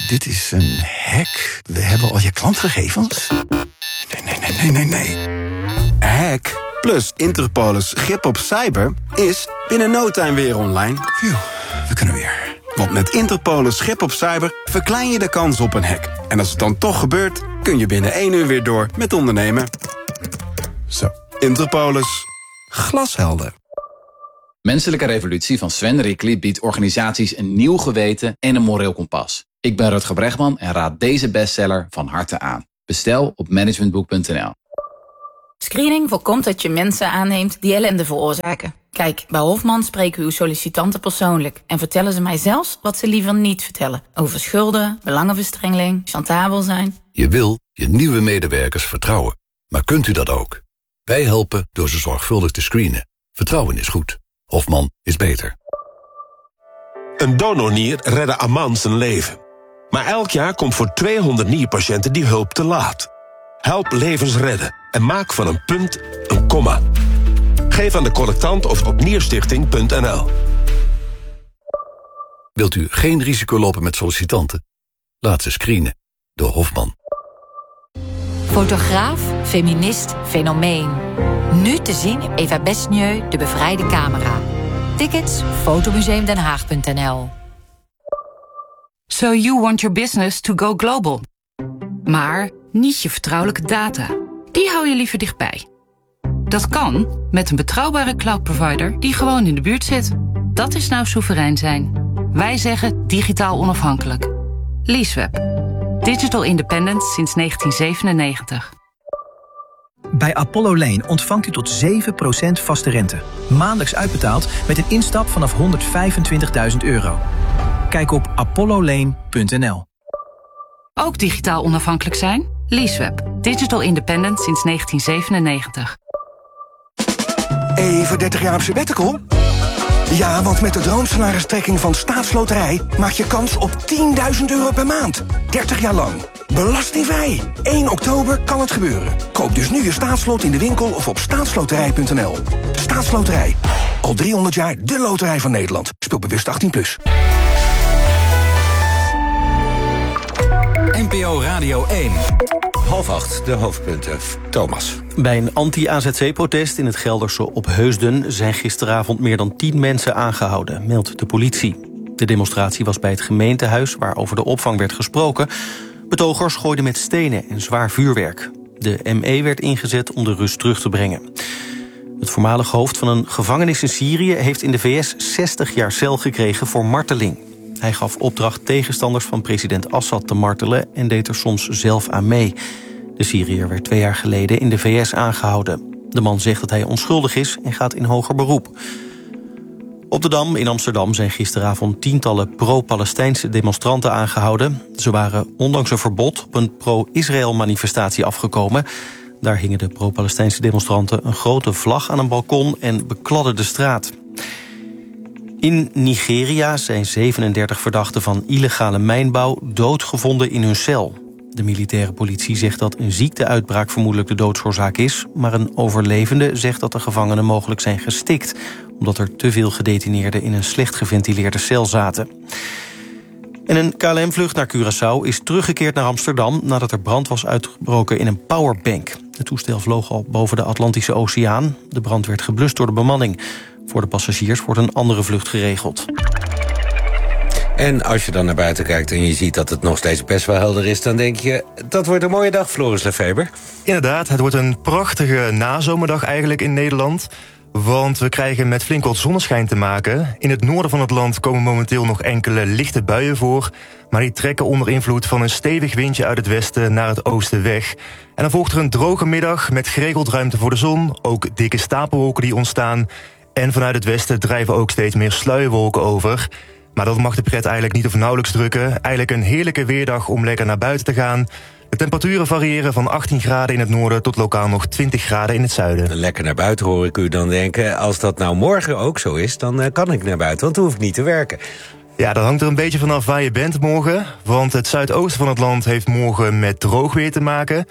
dit is een hack. We hebben al je klantgegevens. Nee. Hack plus Interpolis grip op cyber is binnen no time weer online. Phew, we kunnen weer. Want met Interpolis grip op cyber verklein je de kans op een hack. En als het dan toch gebeurt, kun je binnen 1 uur weer door met ondernemen. Zo, Interpolis. Glashelder. Menselijke Revolutie van Sven Rickly biedt organisaties een nieuw geweten en een moreel kompas. Ik ben Rutger Bregman en raad deze bestseller van harte aan. Bestel op managementboek.nl. Screening voorkomt dat je mensen aanneemt die ellende veroorzaken. Kijk, bij Hofman spreken we uw sollicitanten persoonlijk en vertellen ze mij zelfs wat ze liever niet vertellen. Over schulden, belangenverstrengeling, chantabel zijn. Je wil je nieuwe medewerkers vertrouwen. Maar kunt u dat ook? Wij helpen door ze zorgvuldig te screenen. Vertrouwen is goed. Hofman is beter. Een donornier redde Aman zijn leven. Maar elk jaar komt voor 200 nierpatiënten die hulp te laat. Help levens redden en maak van een punt een komma. Geef aan de collectant of op nierstichting.nl. Wilt u geen risico lopen met sollicitanten? Laat ze screenen door Hofman. Fotograaf, feminist, fenomeen. Nu te zien Eva Besnieu, De Bevrijde Camera. Tickets fotomuseumdenhaag.nl. So you want your business to go global. Maar niet je vertrouwelijke data. Die hou je liever dichtbij. Dat kan met een betrouwbare cloud provider die gewoon in de buurt zit. Dat is nou soeverein zijn. Wij zeggen digitaal onafhankelijk. Leaseweb. Digital independence sinds 1997. Bij Apollo Lane ontvangt u tot 7% vaste rente. Maandelijks uitbetaald met een instap vanaf €125.000. Kijk op apollolane.nl. Ook digitaal onafhankelijk zijn? Leaseweb. Digital independent sinds 1997. Even 30 jaar op sabbatical? Ja, want met de droomsalaristrekking van Staatsloterij maak je kans op €10.000 per maand. 30 jaar lang. Belastingvrij. 1 oktober kan het gebeuren. Koop dus nu je staatslot in de winkel of op staatsloterij.nl. Staatsloterij. Al 300 jaar de loterij van Nederland. Speel bewust 18+. NPO Radio 1. 7:30, de hoofdpunten. Thomas. Bij een anti-AZC-protest in het Gelderse Opheusden zijn gisteravond meer dan 10 mensen aangehouden, meldt de politie. De demonstratie was bij het gemeentehuis waar over de opvang werd gesproken. Betogers gooiden met stenen en zwaar vuurwerk. De ME werd ingezet om de rust terug te brengen. Het voormalig hoofd van een gevangenis in Syrië heeft in de VS 60 jaar cel gekregen voor marteling. Hij gaf opdracht tegenstanders van president Assad te martelen en deed er soms zelf aan mee. De Syriër werd 2 jaar geleden in de VS aangehouden. De man zegt dat hij onschuldig is en gaat in hoger beroep. Op de Dam in Amsterdam zijn gisteravond tientallen pro-Palestijnse demonstranten aangehouden. Ze waren ondanks een verbod op een pro-Israël manifestatie afgekomen. Daar hingen de pro-Palestijnse demonstranten een grote vlag aan een balkon en bekladden de straat. In Nigeria zijn 37 verdachten van illegale mijnbouw doodgevonden in hun cel. De militaire politie zegt dat een ziekteuitbraak vermoedelijk de doodsoorzaak is, maar een overlevende zegt dat de gevangenen mogelijk zijn gestikt, omdat er te veel gedetineerden in een slecht geventileerde cel zaten. En een KLM-vlucht naar Curaçao is teruggekeerd naar Amsterdam nadat er brand was uitgebroken in een powerbank. Het toestel vloog al boven de Atlantische Oceaan. De brand werd geblust door de bemanning. Voor de passagiers wordt een andere vlucht geregeld. En als je dan naar buiten kijkt en je ziet dat het nog steeds best wel helder is, dan denk je, dat wordt een mooie dag, Floris Lefeber. Inderdaad, het wordt een prachtige nazomerdag eigenlijk in Nederland. Want we krijgen met flink wat zonneschijn te maken. In het noorden van het land komen momenteel nog enkele lichte buien voor, maar die trekken onder invloed van een stevig windje uit het westen naar het oosten weg. En dan volgt er een droge middag met geregeld ruimte voor de zon, ook dikke stapelwolken die ontstaan. En vanuit het westen drijven ook steeds meer sluierwolken over. Maar dat mag de pret eigenlijk niet of nauwelijks drukken. Eigenlijk een heerlijke weerdag om lekker naar buiten te gaan. De temperaturen variëren van 18 graden in het noorden tot lokaal nog 20 graden in het zuiden. Lekker naar buiten hoor ik u dan denken. Als dat nou morgen ook zo is, dan kan ik naar buiten, want dan hoef ik niet te werken. Ja, dat hangt er een beetje vanaf waar je bent morgen. Want het zuidoosten van het land heeft morgen met droog weer te maken.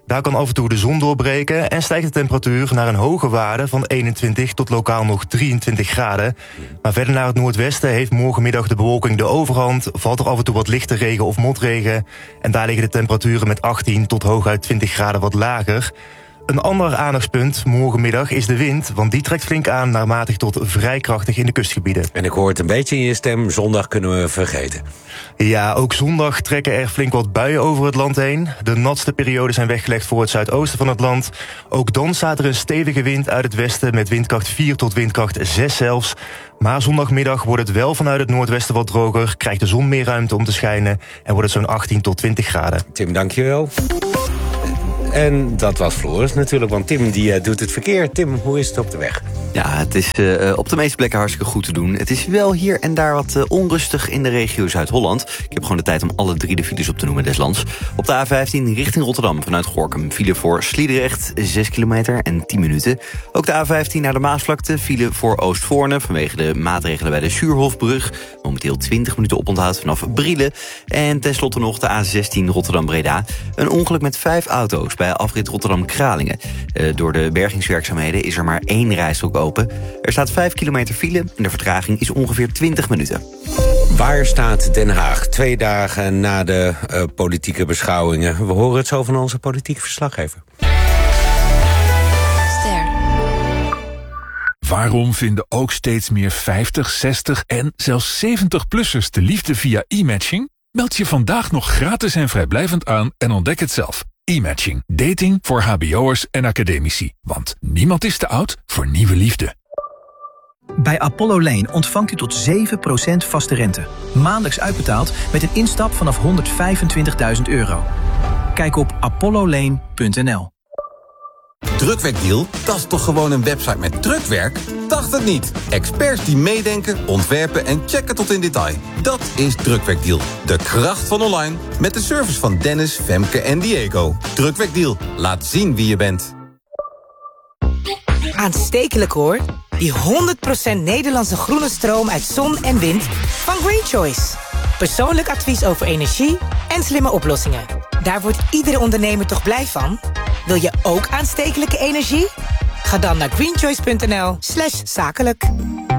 Daar kan af en toe de zon doorbreken en stijgt de temperatuur naar een hoge waarde van 21 tot lokaal nog 23 graden. Maar verder naar het noordwesten heeft morgenmiddag de bewolking de overhand. Valt er af en toe wat lichte regen of motregen. En daar liggen de temperaturen met 18 tot hooguit 20 graden wat lager. Een ander aandachtspunt morgenmiddag is de wind, want die trekt flink aan naar matig tot vrij krachtig in de kustgebieden. En ik hoor het een beetje in je stem, zondag kunnen we vergeten. Ja, ook zondag trekken er flink wat buien over het land heen. De natste perioden zijn weggelegd voor het zuidoosten van het land. Ook dan staat er een stevige wind uit het westen met windkracht 4 tot windkracht 6 zelfs. Maar zondagmiddag wordt het wel vanuit het noordwesten wat droger, krijgt de zon meer ruimte om te schijnen en wordt het zo'n 18 tot 20 graden. Tim, dankjewel. En dat was Floris natuurlijk, want Tim die doet het verkeer. Tim, hoe is het op de weg? Ja, het is op de meeste plekken hartstikke goed te doen. Het is wel hier en daar wat onrustig in de regio Zuid-Holland. Ik heb gewoon de tijd om alle 3 de files op te noemen deslands. Op de A15 richting Rotterdam vanuit Gorinchem file voor Sliedrecht 6 kilometer en 10 minuten. Ook de A15 naar de Maasvlakte file voor Oostvoorne vanwege de maatregelen bij de Suurhofbrug. Momenteel 20 minuten oponthoud vanaf Brielen. En tenslotte nog de A16 Rotterdam-Breda. Een ongeluk met 5 auto's bij afrit Rotterdam-Kralingen. Door de bergingswerkzaamheden is er maar 1 rijstrook open. Er staat 5 kilometer file en de vertraging is ongeveer 20 minuten. Waar staat Den Haag 2 dagen na de politieke beschouwingen? We horen het zo van onze politieke verslaggever. Waarom vinden ook steeds meer 50, 60 en zelfs 70-plussers de liefde via e-matching? Meld je vandaag nog gratis en vrijblijvend aan en ontdek het zelf. E-matching. Dating voor hbo'ers en academici. Want niemand is te oud voor nieuwe liefde. Bij Apollo Lane ontvangt u tot 7% vaste rente. Maandelijks uitbetaald met een instap vanaf €125.000. Kijk op apollolane.nl. Drukwerkdeal? Dat is toch gewoon een website met drukwerk? Dacht het niet. Experts die meedenken, ontwerpen en checken tot in detail. Dat is Drukwerkdeal. De kracht van online. Met de service van Dennis, Femke en Diego. Drukwerkdeal. Laat zien wie je bent. Aanstekelijk hoor. Die 100% Nederlandse groene stroom uit zon en wind van Green Choice. Persoonlijk advies over energie en slimme oplossingen. Daar wordt iedere ondernemer toch blij van? Wil je ook aanstekelijke energie? Ga dan naar greenchoice.nl/zakelijk.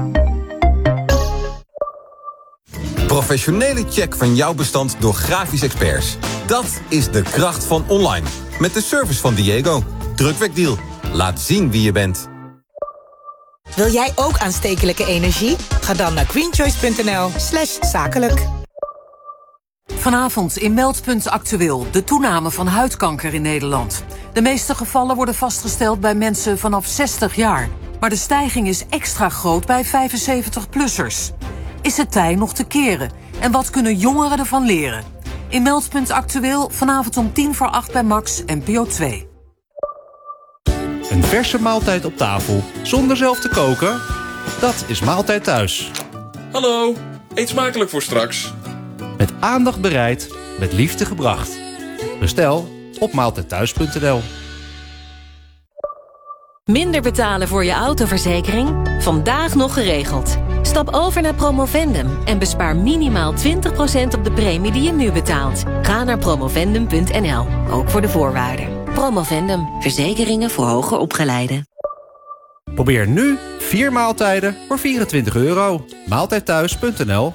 Professionele check van jouw bestand door grafisch experts. Dat is de kracht van online. Met de service van Diego. Drukwerkdeal. Laat zien wie je bent. Wil jij ook aanstekelijke energie? Ga dan naar greenchoice.nl/zakelijk. Vanavond in Meldpunt Actueel de toename van huidkanker in Nederland. De meeste gevallen worden vastgesteld bij mensen vanaf 60 jaar. Maar de stijging is extra groot bij 75-plussers. Is het tij nog te keren? En wat kunnen jongeren ervan leren? In Meldpunt Actueel vanavond om 7:50 bij Max NPO 2. Een verse maaltijd op tafel, zonder zelf te koken? Dat is Maaltijd Thuis. Hallo, eet smakelijk voor straks. Met aandacht bereid, met liefde gebracht. Bestel op maaltijdthuis.nl. Minder betalen voor je autoverzekering? Vandaag nog geregeld. Stap over naar Promovendum en bespaar minimaal 20% op de premie die je nu betaalt. Ga naar promovendum.nl, ook voor de voorwaarden. Promovendum, verzekeringen voor hoger opgeleiden. Probeer nu 4 maaltijden voor €24. Maaltijdthuis.nl.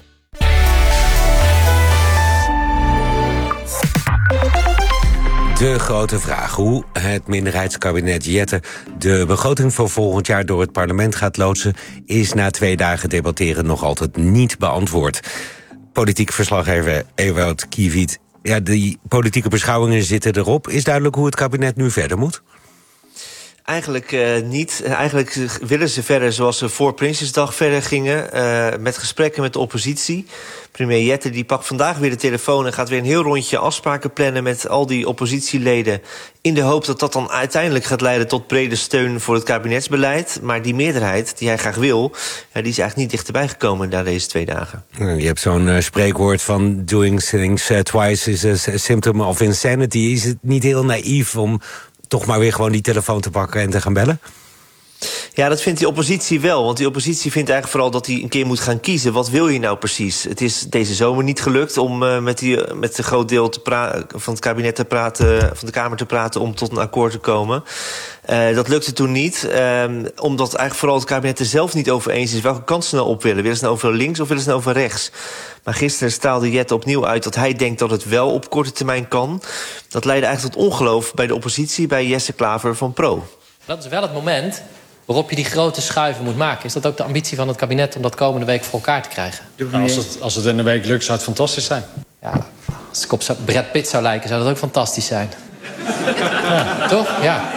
De grote vraag hoe het minderheidskabinet Jette de begroting voor volgend jaar door het parlement gaat loodsen, is na 2 dagen debatteren nog altijd niet beantwoord. Politiek verslaggever Ewout Kiviet. Ja, die politieke beschouwingen zitten erop. Is duidelijk hoe het kabinet nu verder moet? Eigenlijk niet. Eigenlijk willen ze verder zoals ze voor Prinsjesdag verder gingen. Met gesprekken met de oppositie. Premier Jette die pakt vandaag weer de telefoon en gaat weer een heel rondje afspraken plannen met al die oppositieleden. In de hoop dat dat dan uiteindelijk gaat leiden tot brede steun voor het kabinetsbeleid. Maar die meerderheid die hij graag wil, die is eigenlijk niet dichterbij gekomen na deze 2 dagen. Je hebt zo'n spreekwoord van doing things twice is a symptom of insanity. Is het niet heel naïef om toch maar weer gewoon die telefoon te pakken en te gaan bellen? Ja, dat vindt die oppositie wel. Want die oppositie vindt eigenlijk vooral dat hij een keer moet gaan kiezen. Wat wil je nou precies? Het is deze zomer niet gelukt om met een groot deel van het kabinet te praten, van de Kamer te praten, om tot een akkoord te komen. Dat lukte toen niet. Omdat eigenlijk vooral het kabinet er zelf niet over eens is welke kant ze nou op willen. Willen ze nou over links of willen ze nou over rechts? Maar gisteren staalde Jette opnieuw uit dat hij denkt dat het wel op korte termijn kan. Dat leidde eigenlijk tot ongeloof bij de oppositie, bij Jesse Klaver van Pro. Dat is wel het moment waarop je die grote schuiven moet maken. Is dat ook de ambitie van het kabinet om dat komende week voor elkaar te krijgen? Nou, als het in een week lukt, zou het fantastisch zijn. Ja, als ik op Brad Pitt zou lijken, zou dat ook fantastisch zijn. Ja, toch? Ja.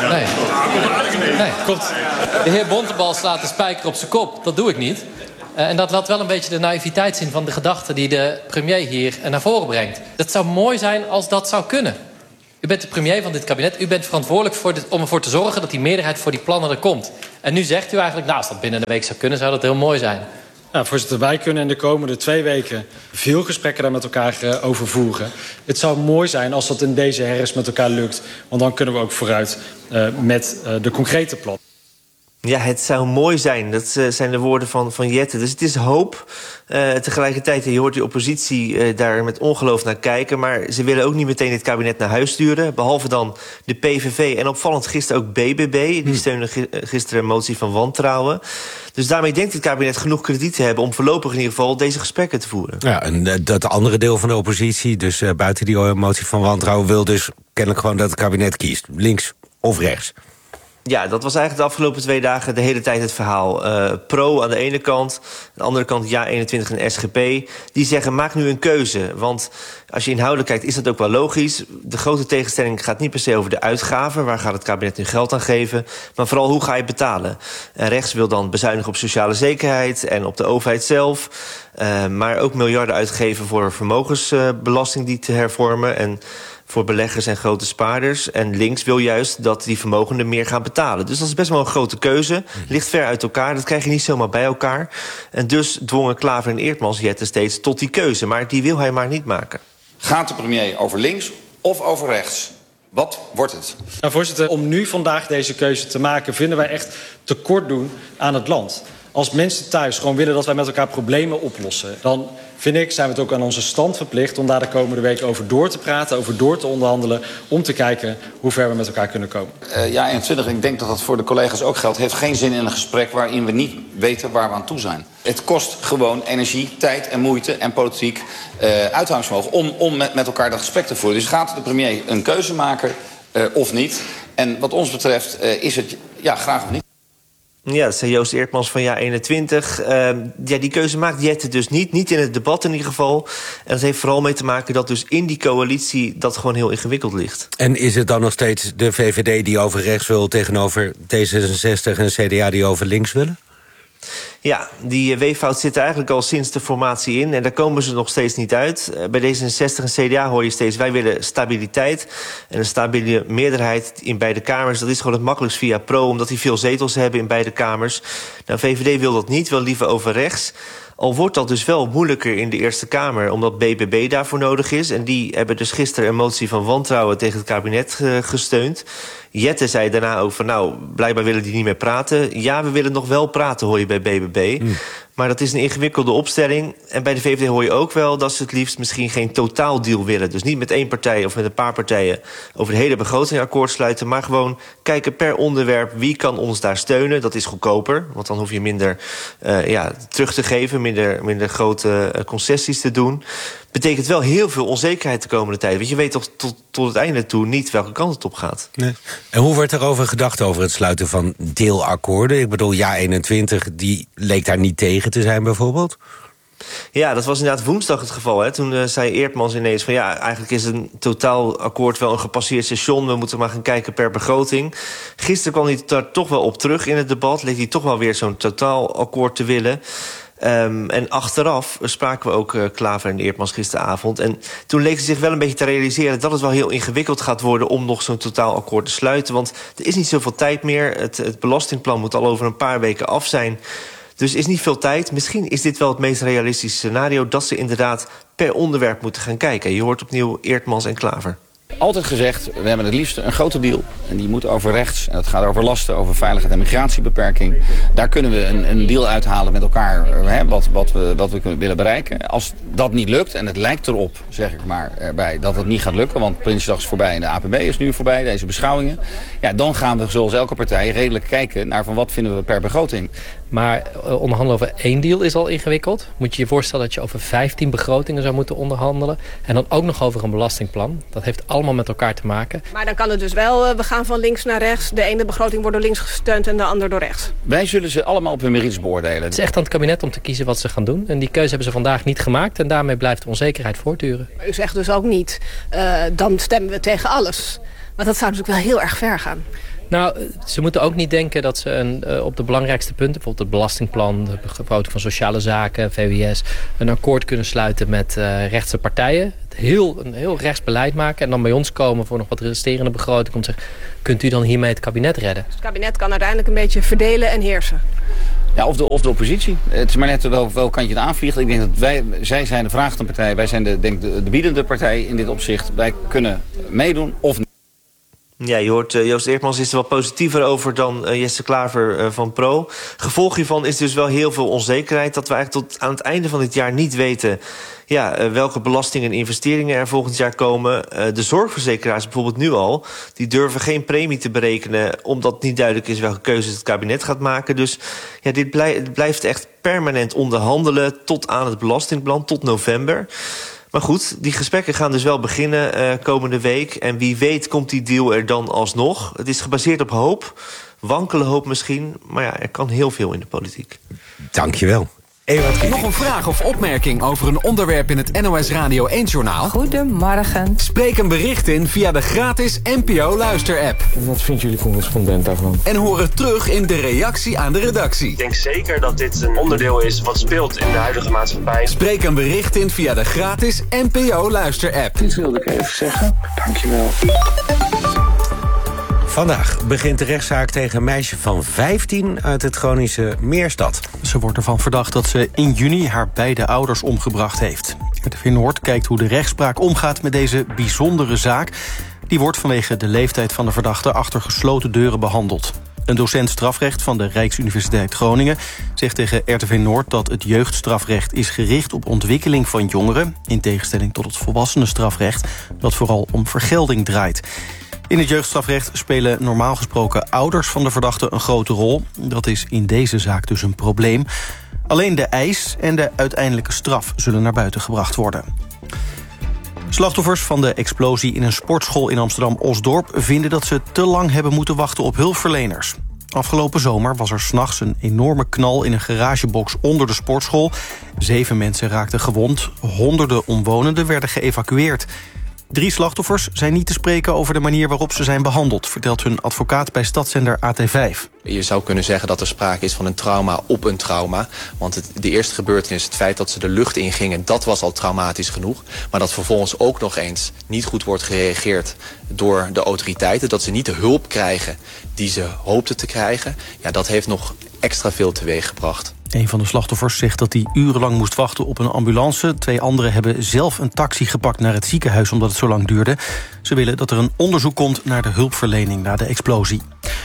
Nee, klopt. De heer Bontebal slaat de spijker op zijn kop. Dat doe ik niet. En dat laat wel een beetje de naïviteit zien van de gedachten die de premier hier naar voren brengt. Het zou mooi zijn als dat zou kunnen. U bent de premier van dit kabinet. U bent verantwoordelijk om ervoor te zorgen dat die meerderheid voor die plannen er komt. En nu zegt u eigenlijk, nou, als dat binnen een week zou kunnen, zou dat heel mooi zijn. Ja, voorzitter, wij kunnen in de komende 2 weken veel gesprekken daar met elkaar over voeren. Het zou mooi zijn als dat in deze herfst met elkaar lukt. Want dan kunnen we ook vooruit met de concrete plannen. Ja, het zou mooi zijn. Dat zijn de woorden van Jette. Dus het is hoop. Tegelijkertijd, je hoort die oppositie daar met ongeloof naar kijken. Maar ze willen ook niet meteen het kabinet naar huis sturen. Behalve dan de PVV en opvallend gisteren ook BBB. Die steunde gisteren een motie van wantrouwen. Dus daarmee denkt het kabinet genoeg krediet te hebben om voorlopig in ieder geval deze gesprekken te voeren. Ja, en dat andere deel van de oppositie, dus buiten die motie van wantrouwen, wil dus kennelijk gewoon dat het kabinet kiest. Links of rechts. Ja, dat was eigenlijk de afgelopen 2 dagen de hele tijd het verhaal. Pro aan de ene kant, aan de andere kant JA21 en SGP. Die zeggen, maak nu een keuze. Want als je inhoudelijk kijkt, is dat ook wel logisch. De grote tegenstelling gaat niet per se over de uitgaven. Waar gaat het kabinet nu geld aan geven? Maar vooral, hoe ga je betalen? En rechts wil dan bezuinigen op sociale zekerheid en op de overheid zelf. Maar ook miljarden uitgeven voor vermogensbelasting die te hervormen. En voor beleggers en grote spaarders. En links wil juist dat die vermogenden meer gaan betalen. Dus dat is best wel een grote keuze. Ligt ver uit elkaar, dat krijg je niet zomaar bij elkaar. En dus dwongen Klaver en Eertmans Jette steeds tot die keuze. Maar die wil hij maar niet maken. Gaat de premier over links of over rechts? Wat wordt het? Nou, voorzitter, om nu vandaag deze keuze te maken, vinden wij echt tekort doen aan het land. Als mensen thuis gewoon willen dat wij met elkaar problemen oplossen, dan vind ik, zijn we het ook aan onze stand verplicht om daar de komende week over door te praten, over door te onderhandelen, om te kijken hoe ver we met elkaar kunnen komen. Ja, 21, ik denk dat dat voor de collega's ook geldt, heeft geen zin in een gesprek waarin we niet weten waar we aan toe zijn. Het kost gewoon energie, tijd en moeite en politiek uithoudingsvermogen om met elkaar dat gesprek te voeren. Dus gaat de premier een keuze maken of niet? En wat ons betreft is het ja, graag of niet. Ja, dat zei Joost Eertmans van JA21. Die keuze maakt Jette dus niet in het debat in ieder geval. En dat heeft vooral mee te maken dat dus in die coalitie dat gewoon heel ingewikkeld ligt. En is het dan nog steeds de VVD die over rechts wil tegenover D66 en CDA die over links willen? Ja, die weeffout zit er eigenlijk al sinds de formatie in. En daar komen ze nog steeds niet uit. Bij D66 en CDA hoor je steeds, wij willen stabiliteit. En een stabiele meerderheid in beide kamers. Dat is gewoon het makkelijkst via Pro, omdat die veel zetels hebben in beide kamers. Nou, VVD wil dat niet, wil liever over rechts. Al wordt dat dus wel moeilijker in de Eerste Kamer, omdat BBB daarvoor nodig is. En die hebben dus gisteren een motie van wantrouwen tegen het kabinet gesteund. Jette zei daarna ook van, nou, blijkbaar willen die niet meer praten. Ja, we willen nog wel praten, hoor je bij BBB. Maar dat is een ingewikkelde opstelling. En bij de VVD hoor je ook wel dat ze het liefst misschien geen totaaldeal willen. Dus niet met één partij of met een paar partijen over de hele begroting akkoord sluiten, maar gewoon kijken per onderwerp wie kan ons daar steunen. Dat is goedkoper, want dan hoef je minder terug te geven, minder grote concessies te doen. Betekent wel heel veel onzekerheid de komende tijd. Want je weet toch tot het einde toe niet welke kant het op gaat. Nee. En hoe werd erover gedacht over het sluiten van deelakkoorden? Ik bedoel, JA21, die leek daar niet tegen te zijn bijvoorbeeld? Ja, dat was inderdaad woensdag het geval. Hè. Toen zei Eertmans ineens van ja, eigenlijk is een totaalakkoord wel een gepasseerd station. We moeten maar gaan kijken per begroting. Gisteren kwam hij daar toch wel op terug in het debat. Leek hij toch wel weer zo'n totaalakkoord te willen. En achteraf spraken we ook Klaver en Eertmans gisteravond. En toen leek ze zich wel een beetje te realiseren dat het wel heel ingewikkeld gaat worden om nog zo'n totaalakkoord te sluiten. Want er is niet zoveel tijd meer. Het belastingplan moet al over een paar weken af zijn. Dus is niet veel tijd. Misschien is dit wel het meest realistische scenario, dat ze inderdaad per onderwerp moeten gaan kijken. Je hoort opnieuw Eertmans en Klaver. Altijd gezegd, we hebben het liefst een grote deal. En die moet over rechts. En dat gaat over lasten, over veiligheid en migratiebeperking. Daar kunnen we een deal uithalen met elkaar, wat we willen bereiken. Als dat niet lukt, en het lijkt erop, zeg ik maar erbij, dat het niet gaat lukken. Want Prinsjesdag is voorbij en de APB is nu voorbij, deze beschouwingen. Ja, dan gaan we zoals elke partij redelijk kijken naar van wat vinden we per begroting. Maar onderhandelen over 1 deal is al ingewikkeld. Moet je je voorstellen dat je over 15 begrotingen zou moeten onderhandelen. En dan ook nog over een belastingplan. Dat heeft allemaal met elkaar te maken. Maar dan kan het dus wel, we gaan van links naar rechts. De ene begroting wordt door links gesteund en de ander door rechts. Wij zullen ze allemaal op hun merites beoordelen. Het is echt aan het kabinet om te kiezen wat ze gaan doen. En die keuze hebben ze vandaag niet gemaakt. En daarmee blijft de onzekerheid voortduren. Maar u zegt dus ook niet, dan stemmen we tegen alles. Want dat zou natuurlijk wel heel erg ver gaan. Nou, ze moeten ook niet denken dat ze op de belangrijkste punten, bijvoorbeeld het belastingplan, de begroting van sociale zaken, VWS, een akkoord kunnen sluiten met rechtse partijen. Een heel rechts beleid maken en dan bij ons komen voor nog wat resterende begroting om te zeggen, kunt u dan hiermee het kabinet redden? Dus het kabinet kan uiteindelijk een beetje verdelen en heersen. Ja, of de oppositie. Het is maar net wel kantje het aanvliegt. Ik denk dat zij zijn de vragende partij, wij zijn de biedende partij in dit opzicht. Wij kunnen meedoen of niet. Ja, je hoort Joost Eertmans is er wel positiever over dan Jesse Klaver van Pro. Gevolg hiervan is dus wel heel veel onzekerheid. Dat we eigenlijk tot aan het einde van dit jaar niet weten welke belastingen en investeringen er volgend jaar komen. De zorgverzekeraars bijvoorbeeld nu al, die durven geen premie te berekenen, omdat niet duidelijk is welke keuzes het kabinet gaat maken. Dus ja, dit blijft echt permanent onderhandelen tot aan het belastingplan, tot november. Maar goed, die gesprekken gaan dus wel beginnen komende week. En wie weet komt die deal er dan alsnog. Het is gebaseerd op hoop, wankele hoop misschien. Maar ja, er kan heel veel in de politiek. Dankjewel. Nog een vraag of opmerking over een onderwerp in het NOS Radio 1-journaal? Goedemorgen. Spreek een bericht in via de gratis NPO Luister-app. Wat vindt jullie correspondent daarvan? En hoor het terug in de reactie aan de redactie. Ik denk zeker dat dit een onderdeel is wat speelt in de huidige maatschappij. Spreek een bericht in via de gratis NPO Luister-app. Dit wilde ik even zeggen. Dankjewel. Vandaag begint de rechtszaak tegen een meisje van 15 uit het Groningse Meerstad. Ze wordt ervan verdacht dat ze in juni haar beide ouders omgebracht heeft. RTV Noord kijkt hoe de rechtspraak omgaat met deze bijzondere zaak. Die wordt vanwege de leeftijd van de verdachte achter gesloten deuren behandeld. Een docent strafrecht van de Rijksuniversiteit Groningen zegt tegen RTV Noord dat het jeugdstrafrecht is gericht op ontwikkeling van jongeren, in tegenstelling tot het volwassenenstrafrecht dat vooral om vergelding draait. In het jeugdstrafrecht spelen normaal gesproken ouders van de verdachte een grote rol. Dat is in deze zaak dus een probleem. Alleen de eis en de uiteindelijke straf zullen naar buiten gebracht worden. Slachtoffers van de explosie in een sportschool in Amsterdam-Osdorp vinden dat ze te lang hebben moeten wachten op hulpverleners. Afgelopen zomer was er 's nachts een enorme knal in een garagebox onder de sportschool. 7 mensen raakten gewond, honderden omwonenden werden geëvacueerd. 3 slachtoffers zijn niet te spreken over de manier waarop ze zijn behandeld, vertelt hun advocaat bij stadszender AT5. Je zou kunnen zeggen dat er sprake is van een trauma op een trauma. Want de eerste gebeurtenis, het feit dat ze de lucht ingingen, dat was al traumatisch genoeg. Maar dat vervolgens ook nog eens niet goed wordt gereageerd door de autoriteiten, dat ze niet de hulp krijgen die ze hoopten te krijgen, ja, dat heeft nog extra veel teweeggebracht. Een van de slachtoffers zegt dat hij urenlang moest wachten op een ambulance. 2 anderen hebben zelf een taxi gepakt naar het ziekenhuis omdat het zo lang duurde. Ze willen dat er een onderzoek komt naar de hulpverlening na de explosie.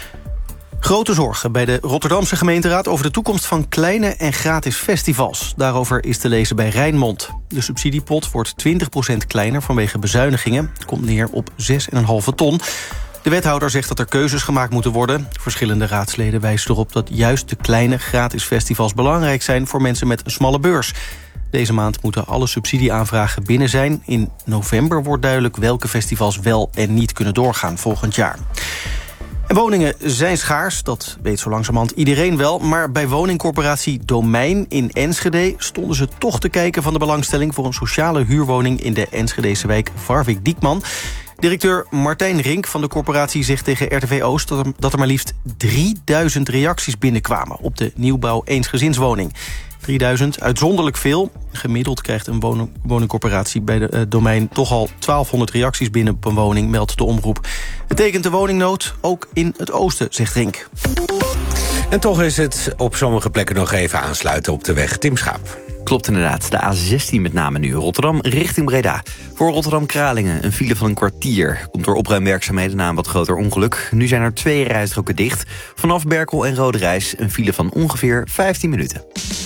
Grote zorgen bij de Rotterdamse gemeenteraad over de toekomst van kleine en gratis festivals. Daarover is te lezen bij Rijnmond. De subsidiepot wordt 20% kleiner vanwege bezuinigingen. Komt neer op 6,5 ton. De wethouder zegt dat er keuzes gemaakt moeten worden. Verschillende raadsleden wijzen erop dat juist de kleine gratis festivals belangrijk zijn voor mensen met een smalle beurs. Deze maand moeten alle subsidieaanvragen binnen zijn. In november wordt duidelijk welke festivals wel en niet kunnen doorgaan volgend jaar. En woningen zijn schaars, dat weet zo langzamerhand iedereen wel. Maar bij woningcorporatie Domein in Enschede stonden ze toch te kijken van de belangstelling voor een sociale huurwoning in de Enschedese wijk Warwick-Diekman. Directeur Martijn Rink van de corporatie zegt tegen RTV Oost dat er maar liefst 3000 reacties binnenkwamen op de nieuwbouw eensgezinswoning. 3000, uitzonderlijk veel. Gemiddeld krijgt een woningcorporatie bij de Domein toch al 1200 reacties binnen op een woning, meldt de omroep. Het tekent de woningnood ook in het oosten, zegt Rink. En toch is het op sommige plekken nog even aansluiten op de weg. Tim Schaap. Klopt inderdaad, de A16 met name nu. Rotterdam richting Breda. Voor Rotterdam-Kralingen een file van een kwartier. Komt door opruimwerkzaamheden na een wat groter ongeluk. Nu zijn er 2 rijstroken dicht. Vanaf Berkel en Rode Reis een file van ongeveer 15 minuten.